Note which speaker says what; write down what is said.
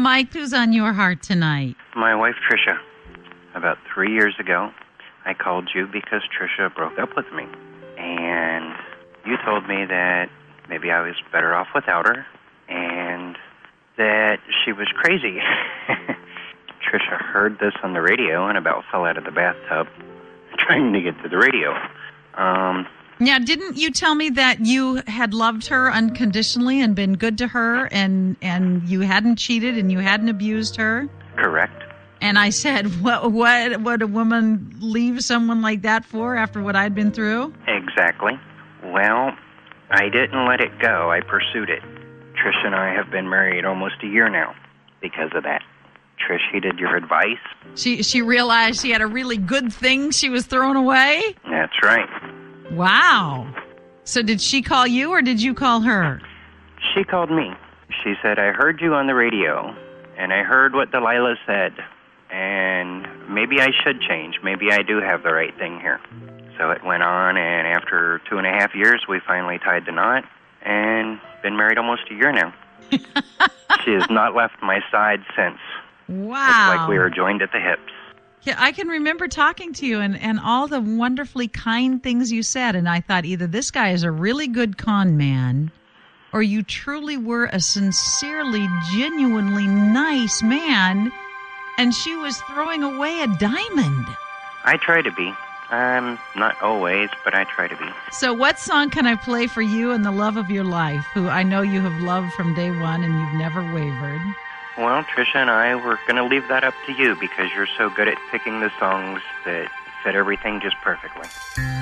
Speaker 1: Mike. Who's on your heart tonight?
Speaker 2: My wife, Tricia. About 3 years ago, I called you because Tricia broke up with me. And you told me that maybe I was better off without her and that she was crazy. Tricia heard this on the radio and about fell out of the bathtub trying to get to the radio.
Speaker 1: Now, didn't you tell me that you had loved her unconditionally and been good to her and you hadn't cheated and you hadn't abused her?
Speaker 2: Correct.
Speaker 1: And I said, what would a woman leave someone like that for after what I'd been through?
Speaker 2: Exactly. Well, I didn't let it go. I pursued it. Trish and I have been married almost a year now because of that. Trish heeded your advice.
Speaker 1: She realized she had a really good thing she was throwing away?
Speaker 2: That's right.
Speaker 1: Wow. So did she call you or did you call her?
Speaker 2: She called me. She said, I heard you on the radio, and I heard what Delilah said, and maybe I should change. Maybe I do have the right thing here. So it went on, and after 2.5 years, we finally tied the knot and been married almost a year now. She has not left my side since.
Speaker 1: Wow.
Speaker 2: It's like we were joined at the hips.
Speaker 1: Yeah, I can remember talking to you and all the wonderfully kind things you said, and I thought either this guy is a really good con man or you truly were a sincerely, genuinely nice man, and she was throwing away a diamond.
Speaker 2: I try to be. Not always, but I try to be.
Speaker 1: So what song can I play for you and the love of your life, who I know you have loved from day one and you've never wavered?
Speaker 2: Well, Tricia and I were going to leave that up to you because you're so good at picking the songs that fit everything just perfectly.